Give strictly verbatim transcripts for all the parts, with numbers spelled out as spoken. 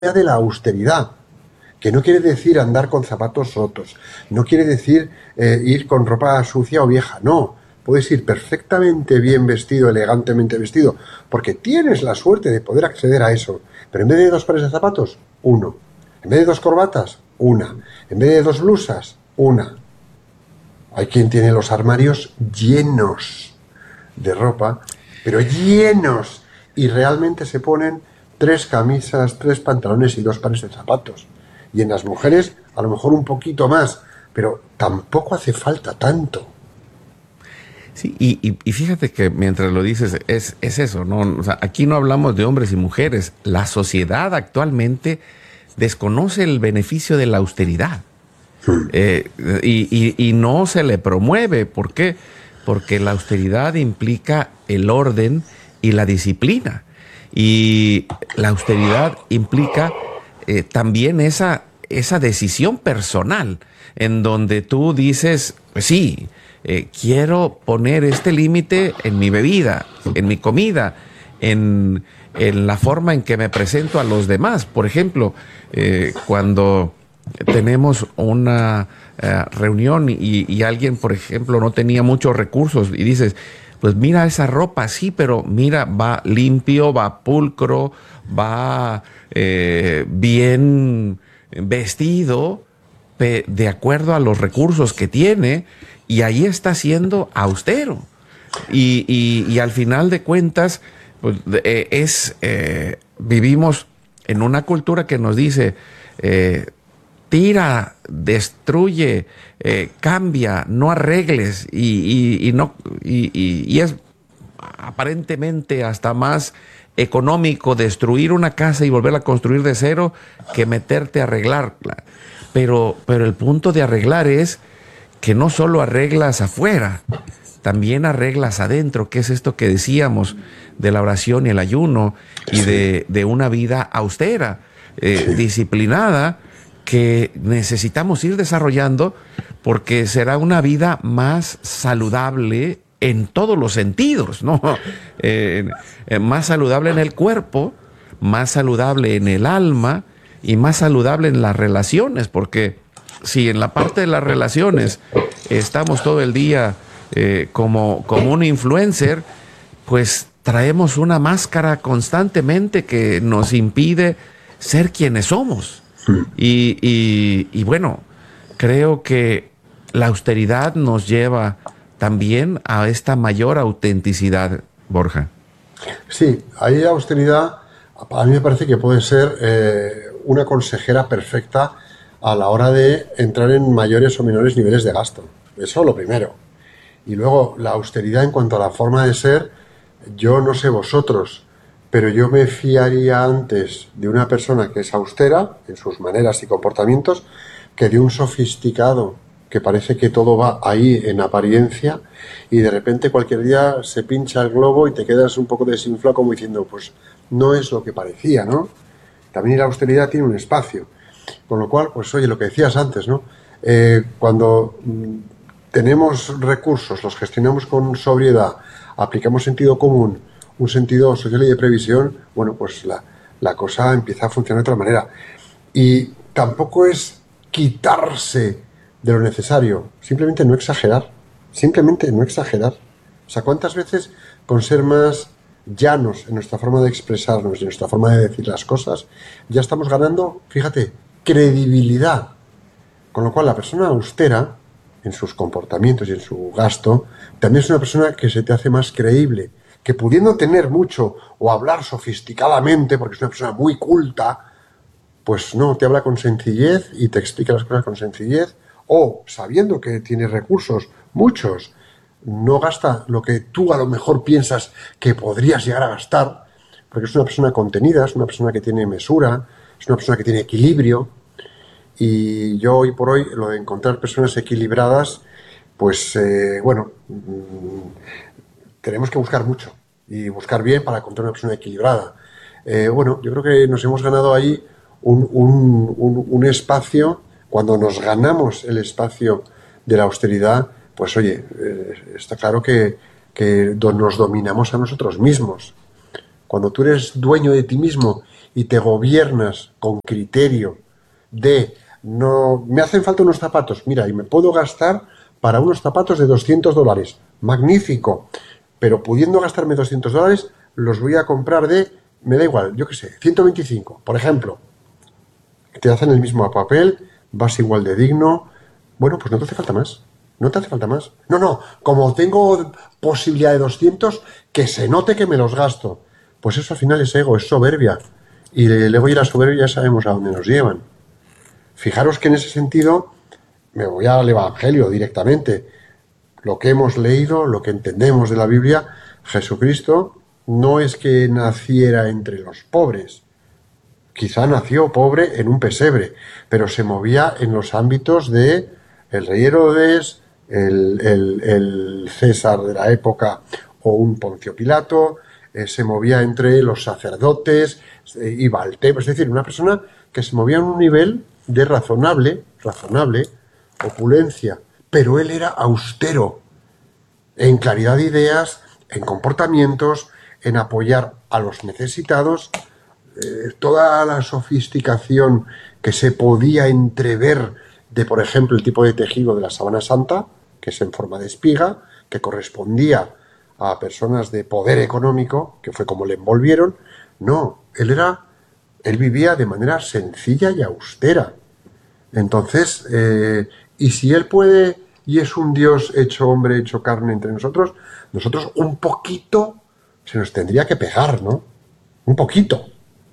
de la austeridad, que no quiere decir andar con zapatos rotos, no quiere decir eh, ir con ropa sucia o vieja, no. Puedes ir perfectamente bien vestido, elegantemente vestido, porque tienes la suerte de poder acceder a eso. Pero en vez de dos pares de zapatos, uno. En vez de dos corbatas, una. En vez de dos blusas, una. Hay quien tiene los armarios llenos de ropa, pero llenos, y realmente se ponen tres camisas, tres pantalones y dos pares de zapatos. Y en las mujeres, a lo mejor un poquito más, pero tampoco hace falta tanto. Sí, y, y, y fíjate que mientras lo dices, es, es eso, ¿no? O sea, aquí no hablamos de hombres y mujeres. La sociedad actualmente desconoce el beneficio de la austeridad. Hmm. Eh, y, y, y no se le promueve. ¿Por qué? Porque la austeridad implica el orden y la disciplina. Y la austeridad implica eh, también esa, esa decisión personal, en donde tú dices, pues sí, Eh, quiero poner este límite en mi bebida, en mi comida, en, en la forma en que me presento a los demás. Por ejemplo, eh, cuando tenemos una eh, reunión y, y alguien, por ejemplo, no tenía muchos recursos y dices, pues mira esa ropa, sí, pero mira, va limpio, va pulcro, va eh, bien vestido, pe- de acuerdo a los recursos que tiene. Y ahí está siendo austero. Y, y, y al final de cuentas, pues, eh, es, eh, vivimos en una cultura que nos dice, eh, tira, destruye, eh, cambia, no arregles. Y, y, y, no, y, y, y es aparentemente hasta más económico destruir una casa y volverla a construir de cero que meterte a arreglarla. Pero, pero el punto de arreglar es que no solo arreglas afuera, también arreglas adentro, que es esto que decíamos de la oración y el ayuno y de, de una vida austera, eh, sí. disciplinada, que necesitamos ir desarrollando porque será una vida más saludable en todos los sentidos, ¿no? Eh, eh, más saludable en el cuerpo, más saludable en el alma y más saludable en las relaciones, porque si en la parte de las relaciones estamos todo el día eh, como, como un influencer, pues traemos una máscara constantemente que nos impide ser quienes somos. Y, y, y bueno, creo que la austeridad nos lleva también a esta mayor autenticidad, Borja. Sí, ahí la austeridad a mí me parece que puede ser eh, una consejera perfecta a la hora de entrar en mayores o menores niveles de gasto. Eso lo primero. Y luego, la austeridad en cuanto a la forma de ser, yo no sé vosotros, pero yo me fiaría antes de una persona que es austera en sus maneras y comportamientos que de un sofisticado que parece que todo va ahí en apariencia y de repente cualquier día se pincha el globo y te quedas un poco desinflado como diciendo, pues no es lo que parecía, ¿no? También la austeridad tiene un espacio. Con lo cual, pues oye, lo que decías antes, ¿no? Eh, cuando mm, tenemos recursos, los gestionamos con sobriedad, aplicamos sentido común, un sentido social y de previsión, bueno, pues la, la cosa empieza a funcionar de otra manera. Y tampoco es quitarse de lo necesario, simplemente no exagerar, simplemente no exagerar. O sea, ¿cuántas veces con ser más llanos en nuestra forma de expresarnos y en nuestra forma de decir las cosas, ya estamos ganando, fíjate, credibilidad? Con lo cual la persona austera en sus comportamientos y en su gasto también es una persona que se te hace más creíble, que pudiendo tener mucho o hablar sofisticadamente porque es una persona muy culta, pues no, te habla con sencillez y te explica las cosas con sencillez, o sabiendo que tiene recursos, muchos, no gasta lo que tú a lo mejor piensas que podrías llegar a gastar, porque es una persona contenida, es una persona que tiene mesura, es una persona que tiene equilibrio. Y yo hoy por hoy, lo de encontrar personas equilibradas, pues eh, bueno, mmm, tenemos que buscar mucho y buscar bien para encontrar una persona equilibrada. Eh, bueno, yo creo que nos hemos ganado ahí un, un, un, un espacio. Cuando nos ganamos el espacio de la austeridad, pues oye, eh, está claro que, que nos dominamos a nosotros mismos. Cuando tú eres dueño de ti mismo y te gobiernas con criterio de, no, me hacen falta unos zapatos, mira, y me puedo gastar para unos zapatos de doscientos dólares, magnífico, pero pudiendo gastarme doscientos dólares, los voy a comprar de, me da igual, yo qué sé, ciento veinticinco, por ejemplo. Te hacen el mismo papel, vas igual de digno, bueno, pues no te hace falta más, no te hace falta más. No, no, como tengo posibilidad de doscientos, que se note que me los gasto. Pues eso al final es ego, es soberbia. Y el ego y la soberbia ya sabemos a dónde nos llevan. Fijaros que en ese sentido, me voy al Evangelio directamente. Lo que hemos leído, lo que entendemos de la Biblia, Jesucristo no es que naciera entre los pobres. Quizá nació pobre en un pesebre, pero se movía en los ámbitos de el rey Herodes, el, el, el César de la época o un Poncio Pilato, eh, se movía entre los sacerdotes, eh, iba al templo, es decir, una persona que se movía en un nivel de razonable, razonable opulencia, pero él era austero en claridad de ideas, en comportamientos, en apoyar a los necesitados. Eh, toda la sofisticación que se podía entrever de, por ejemplo, el tipo de tejido de la sábana santa, que es en forma de espiga, que correspondía a personas de poder económico, que fue como le envolvieron. No, él era, él vivía de manera sencilla y austera. Entonces, eh, y si él puede y es un Dios hecho hombre, hecho carne entre nosotros, nosotros un poquito se nos tendría que pegar, ¿no? Un poquito.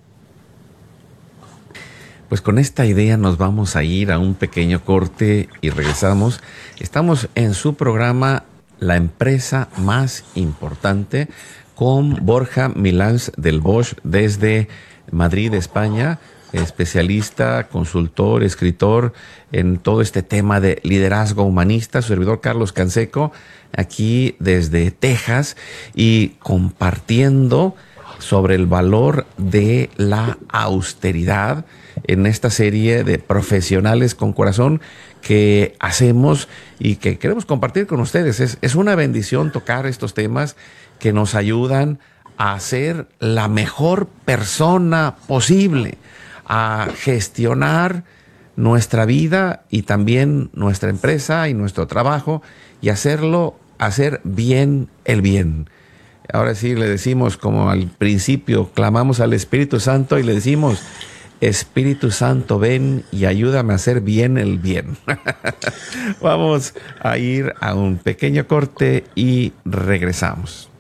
Pues con esta idea nos vamos a ir a un pequeño corte y regresamos. Estamos en su programa La Empresa Más Importante con Borja Milans del Bosch desde Madrid, España, especialista, consultor, escritor en todo este tema de liderazgo humanista. Su servidor Carlos Canseco, aquí desde Texas, y compartiendo sobre el valor de la austeridad en esta serie de profesionales con corazón que hacemos y que queremos compartir con ustedes. Es, es una bendición tocar estos temas que nos ayudan a ser la mejor persona posible, a gestionar nuestra vida y también nuestra empresa y nuestro trabajo, y hacerlo, hacer bien el bien. Ahora sí le decimos, como al principio, clamamos al Espíritu Santo y le decimos: Espíritu Santo, ven y ayúdame a hacer bien el bien. Vamos a ir a un pequeño corte y regresamos.